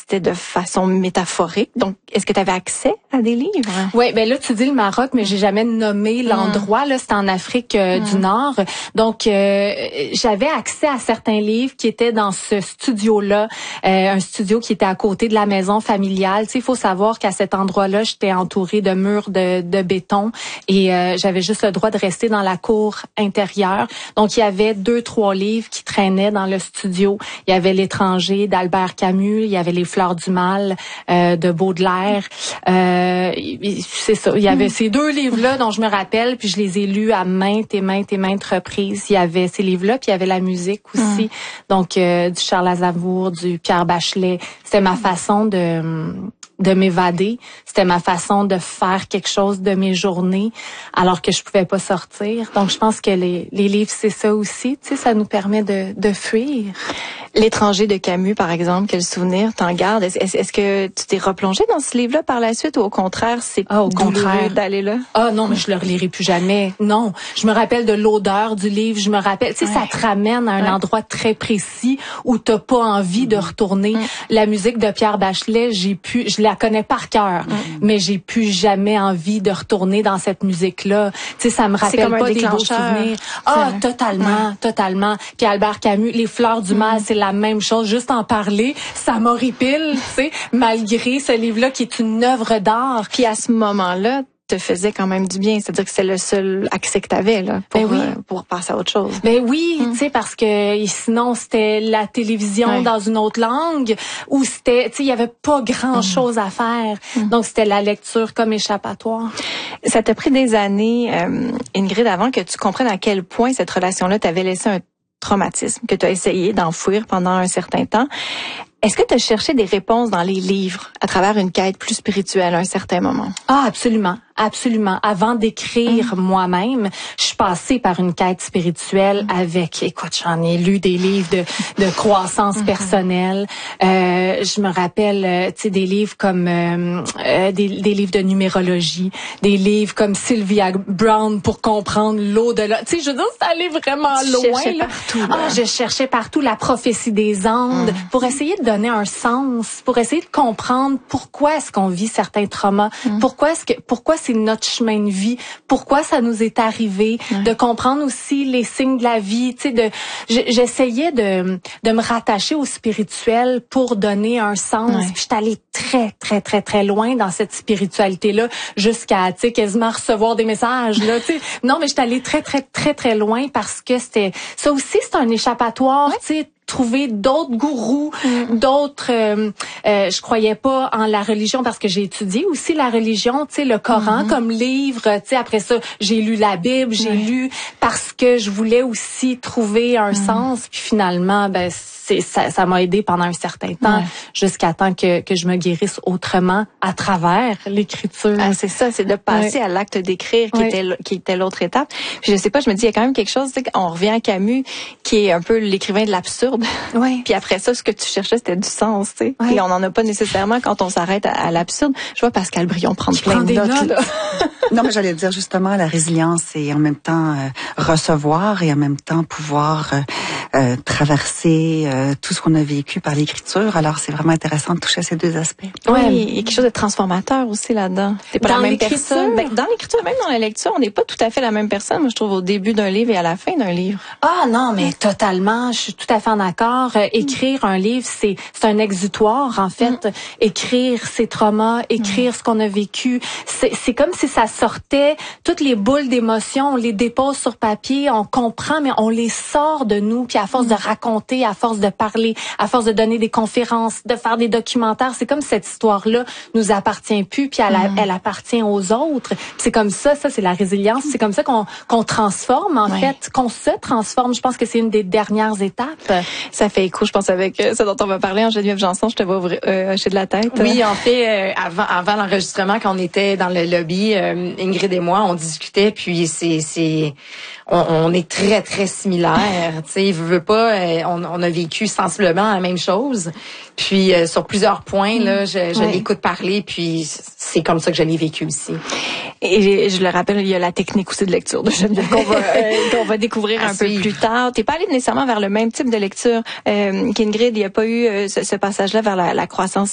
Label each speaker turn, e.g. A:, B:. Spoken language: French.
A: c'était de façon métaphorique. Donc, est-ce que tu avais accès à des livres?
B: Oui, ben là, tu dis le Maroc, mais j'ai jamais nommé l'endroit. Là, c'est en Afrique du Nord. Donc, j'avais accès à certains livres qui étaient dans ce studio-là, un studio qui était à côté de la maison familiale. Tu sais, il faut savoir qu'à cet endroit-là, j'étais entourée de murs de béton et j'avais juste le droit de rester dans la cour intérieure. Donc, il y avait 2-3 livres qui traînaient dans le studio. Il y avait L'Étranger d'Albert Camus, il y avait Les Fleurs du Mal de Baudelaire. C'est ça. Il y avait ces 2 livres-là dont je me rappelle, puis je les ai lus à maintes reprises. Il y avait ces livres-là, puis il y avait la musique aussi. Donc, du Charles Aznavour, du Pierre Bachelet. C'était ma façon de m'évader. C'était ma façon de faire quelque chose de mes journées alors que je pouvais pas sortir. Donc, je pense que les livres, c'est ça aussi. Tu sais, ça nous permet de fuir.
A: L'Étranger de Camus, par exemple, quel souvenir t'en gardes? Est-ce que tu t'es replongé dans ce livre-là par la suite ou au contraire, c'est douloureux d'aller là?
B: Ah non, mais je le relirai plus jamais. Non. Je me rappelle de l'odeur du livre. Je me rappelle, tu sais, ça te ramène à un endroit très précis où t'as pas envie de retourner. La musique de Pierre Bachelet, je la connais par cœur, mais j'ai plus jamais envie de retourner dans cette musique-là. Tu sais, ça me rappelle pas des beaux souvenirs. Ah, totalement. Puis Albert Camus, Les Fleurs du Mal, c'est la même chose. Juste en parler, ça m'horripile, tu sais, malgré ce livre-là qui est une œuvre d'art.
A: Puis à ce moment-là, te faisait quand même du bien, c'est-à-dire que c'est le seul accès que tu avais là pour passer à autre chose.
B: Ben oui, tu sais, parce que sinon c'était la télévision dans une autre langue ou c'était, tu sais, il y avait pas grand-chose à faire. Donc c'était la lecture comme échappatoire.
A: Ça t'a pris des années, Ingrid, avant que tu comprennes à quel point cette relation-là t'avait laissé un traumatisme, que tu as essayé d'enfouir pendant un certain temps. Est-ce que tu as cherché des réponses dans les livres à travers une quête plus spirituelle à un certain moment?
B: Ah, absolument. Avant d'écrire moi-même, je suis passée par une quête spirituelle avec, écoute, j'en ai lu des livres de croissance personnelle. Je me rappelle, tu sais, des livres comme des livres de numérologie, des livres comme Sylvia Brown pour comprendre l'au-delà. Tu sais, je veux dire, c'est allé vraiment loin. Je cherchais partout la prophétie des Andes pour essayer de donner un sens, pour essayer de comprendre pourquoi est-ce qu'on vit certains traumas, pourquoi c'est notre chemin de vie, pourquoi ça nous est arrivé, de comprendre aussi les signes de la vie, tu sais, j'essayais de me rattacher au spirituel pour donner un sens. Puis j'étais allée très loin dans cette spiritualité là jusqu'à, tu sais, quasiment recevoir des messages là, tu sais. Non, mais j'étais allée très loin parce que c'était ça aussi, c'est un échappatoire, tu sais. Trouver d'autres gourous, d'autres je croyais pas en la religion parce que j'ai étudié aussi la religion, tu sais, le Coran comme livre, tu sais, après ça, j'ai lu la Bible, j'ai lu parce que je voulais aussi trouver un sens, puis finalement ben ça m'a aidé pendant un certain temps jusqu'à temps que je me guérisse autrement à travers l'écriture.
A: Ah, c'est ça, c'est de passer à l'acte d'écrire qui était l'autre étape. Puis je sais pas, je me dis il y a quand même quelque chose, tu sais, on revient à Camus qui est un peu l'écrivain de l'absurde. Puis après ça, ce que tu cherchais, c'était du sens, tu sais. Puis on n'en a pas nécessairement quand on s'arrête à l'absurde. Je vois Pascal Brion prendre plein de notes. Là.
C: Non, mais j'allais dire justement la résilience et en même temps recevoir et en même temps pouvoir traverser tout ce qu'on a vécu par l'écriture. Alors, c'est vraiment intéressant de toucher à ces 2 aspects.
A: Oui, il y a quelque chose de transformateur aussi là-dedans. T'es pas
B: dans
A: la même personne. Ben, dans l'écriture, même dans la lecture, on n'est pas tout à fait la même personne. Moi, je trouve au début d'un livre et à la fin d'un livre.
B: Ah non, mais totalement. Je suis tout à fait en accord. Écrire un livre, c'est un exutoire en fait. Écrire ses traumas, écrire ce qu'on a vécu, c'est comme si ça sortait. Toutes les boules d'émotions, on les dépose sur papier, on comprend, mais on les sort de nous. Puis à force de raconter, à force de parler, à force de donner des conférences, de faire des documentaires, c'est comme cette histoire-là nous appartient plus, puis elle appartient aux autres. C'est comme ça c'est la résilience. C'est comme ça qu'on transforme en fait, qu'on se transforme. Je pense que c'est une des dernières étapes.
A: Ça fait écho, je pense, avec ce dont on va parler en Geneviève Janson. Je te vois hocher de la tête.
D: Oui, en fait, avant l'enregistrement, quand on était dans le lobby, Ingrid et moi, on discutait, puis on est très similaires. Tu sais, veut pas, on a vécu sensiblement la même chose. Puis sur plusieurs points, là, je l'écoute parler, puis c'est comme ça que je l'ai vécu aussi.
A: Et je le rappelle, il y a la technique aussi de lecture de Geneviève qu'on va découvrir un peu plus tard. T'es pas allée nécessairement vers le même type de lecture qu'Ingrid. Il n'y a pas eu ce passage-là vers la croissance